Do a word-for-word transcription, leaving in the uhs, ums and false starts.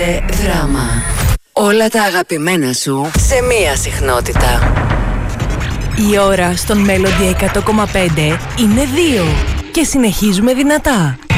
Δράμα. Όλα τα αγαπημένα σου σε μία συχνότητα. Η ώρα στον Melody εκατό κόμμα πέντε είναι δύο και συνεχίζουμε δυνατά.